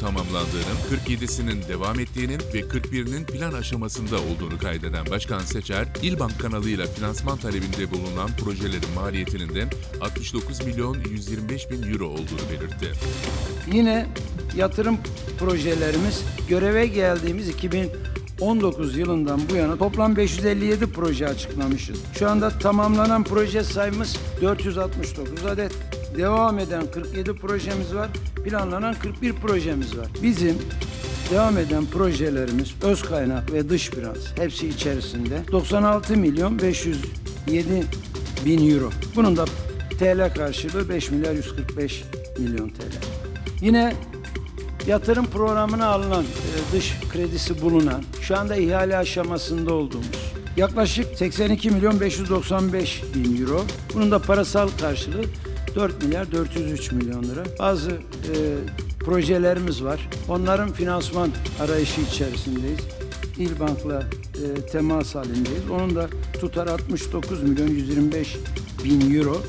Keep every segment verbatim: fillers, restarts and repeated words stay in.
tamamlandığının, kırk yedisinin devam ettiğinin ve kırk birinin plan aşamasında olduğunu kaydeden Başkan Seçer, İlbank kanalıyla finansman talebinde bulunan projelerin maliyetinin de altmış dokuz milyon yüz yirmi beş bin euro olduğunu belirtti. Yine yatırım projelerimiz göreve geldiğimiz iki bin on dokuz yılından bu yana toplam beş yüz elli yedi proje açıklamışız. Şu anda tamamlanan proje sayımız dört yüz altmış dokuz adet. Devam eden kırk yedi projemiz var. Planlanan kırk bir projemiz var. Bizim devam eden projelerimiz öz kaynak ve dış finans hepsi içerisinde doksan altı milyon beş yüz yedi bin euro. Bunun da T L karşılığı beş milyar yüz kırk beş milyon T L. Yine yatırım programına alınan e, dış kredisi bulunan, şu anda ihale aşamasında olduğumuz yaklaşık seksen iki milyon beş yüz doksan beş bin euro. Bunun da parasal karşılığı dört milyar dört yüz üç milyon lira. Bazı e, projelerimiz var. Onların finansman arayışı içerisindeyiz. İlbank'la e, temas halindeyiz. Onun da tutar altmış dokuz milyon yüz yirmi beş bin euro.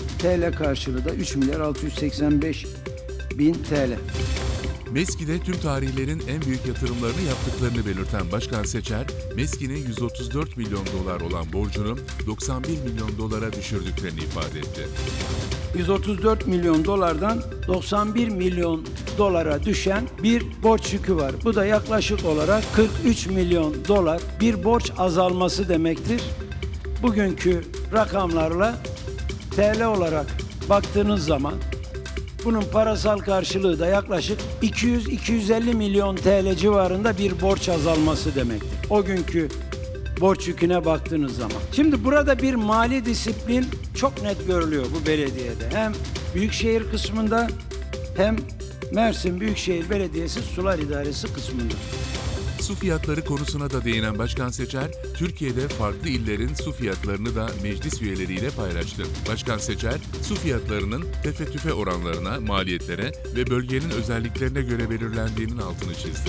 T L karşılığı da üç milyar altı yüz seksen beş bin T L. MESKİ'de tüm tarihlerin en büyük yatırımlarını yaptıklarını belirten Başkan Seçer, MESKİ'nin yüz otuz dört milyon dolar olan borcunu doksan bir milyon dolara düşürdüklerini ifade etti. yüz otuz dört milyon dolardan doksan bir milyon dolara düşen bir borç yükü var. Bu da yaklaşık olarak kırk üç milyon dolar bir borç azalması demektir. Bugünkü rakamlarla T L olarak baktığınız zaman bunun parasal karşılığı da yaklaşık iki yüz iki yüz elli milyon T L civarında bir borç azalması demektir. O günkü borç yüküne baktığınız zaman. Şimdi burada bir mali disiplin çok net görülüyor bu belediyede. Hem Büyükşehir kısmında hem Mersin Büyükşehir Belediyesi Sular İdaresi kısmında. Su fiyatları konusuna da değinen Başkan Seçer, Türkiye'de farklı illerin su fiyatlarını da meclis üyeleriyle paylaştı. Başkan Seçer, su fiyatlarının tefe tüfe oranlarına, maliyetlere ve bölgenin özelliklerine göre belirlendiğinin altını çizdi.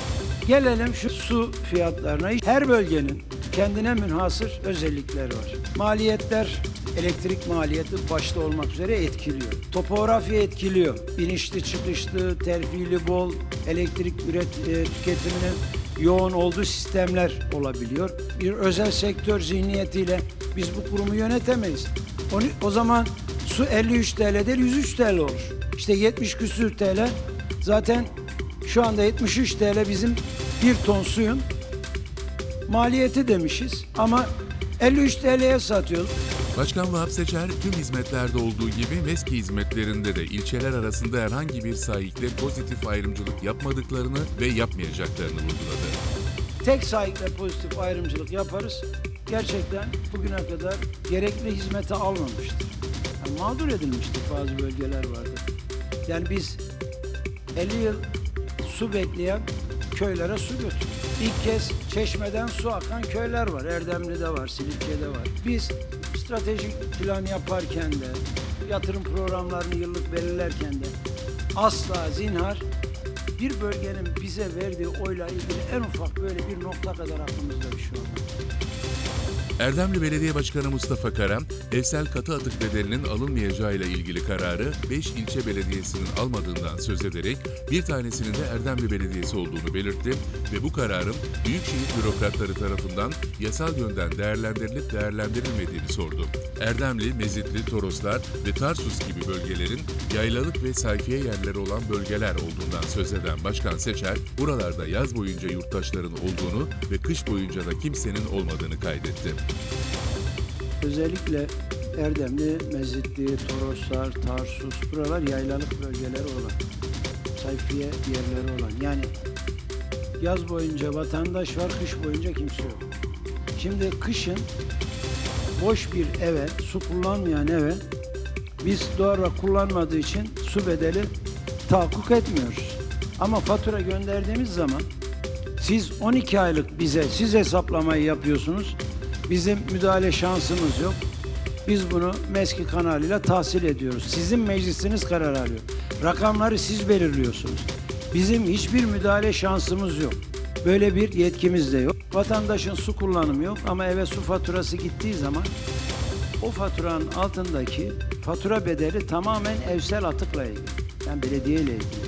Gelelim şu su fiyatlarına. Her bölgenin kendine münhasır özellikleri var. Maliyetler, elektrik maliyeti başta olmak üzere etkiliyor. Topografya etkiliyor. İnişli çıkışlı, terfili bol, elektrik üret, e, tüketiminin yoğun olduğu sistemler olabiliyor. Bir özel sektör zihniyetiyle biz bu kurumu yönetemeyiz. Onu, o zaman su elli üç T L değil yüz üç T L olur. İşte yetmiş küsür T L zaten şu anda yetmiş üç T L bizim bir ton suyun maliyeti demişiz ama elli üç T L'ye satıyoruz. Başkan Vahap Seçer, tüm hizmetlerde olduğu gibi MESKİ hizmetlerinde de ilçeler arasında herhangi bir sahikle pozitif ayrımcılık yapmadıklarını ve yapmayacaklarını vurguladı. Tek sahikle pozitif ayrımcılık yaparız. Gerçekten bugüne kadar gerekli hizmeti almamıştır. Yani mağdur edilmiştir, bazı bölgeler vardı. Yani biz elli yıl su bekleyen köylere su götürdük. İlk kez Çeşme'den su akan köyler var. Erdemli'de var, Silifke'de var. Biz stratejik plan yaparken de, yatırım programlarını yıllık belirlerken de asla zinhar bir bölgenin bize verdiği oyla ilgili en ufak böyle bir nokta kadar aklımızda bir şey olmadı. Erdemli Belediye Başkanı Mustafa Kara, evsel katı atık bedelinin alınmayacağıyla ilgili kararı beş ilçe belediyesinin almadığından söz ederek bir tanesinin de Erdemli Belediyesi olduğunu belirtti ve bu kararın büyükşehir bürokratları tarafından yasal yönden değerlendirilip değerlendirilmediğini sordu. Erdemli, Mezitli, Toroslar ve Tarsus gibi bölgelerin yaylalık ve sayfiye yerleri olan bölgeler olduğundan söz eden Başkan Seçer, buralarda yaz boyunca yurttaşların olduğunu ve kış boyunca da kimsenin olmadığını kaydetti. Özellikle Erdemli, Mezitli, Toroslar, Tarsus, buralar yaylalık bölgeleri olan, sayfiye yerleri olan. Yani yaz boyunca vatandaş var, kış boyunca kimse yok. Şimdi kışın boş bir eve, su kullanmayan eve biz doğal olarak kullanmadığı için su bedeli tahakkuk etmiyoruz. Ama fatura gönderdiğimiz zaman siz on iki aylık bize, siz hesaplamayı yapıyorsunuz. Bizim müdahale şansımız yok. Biz bunu MESKİ kanalıyla tahsil ediyoruz. Sizin meclisiniz karar alıyor. Rakamları siz belirliyorsunuz. Bizim hiçbir müdahale şansımız yok. Böyle bir yetkimiz de yok. Vatandaşın su kullanımı yok ama eve su faturası gittiği zaman o faturanın altındaki fatura bedeli tamamen evsel atıkla ilgili. Yani belediye ile ilgili.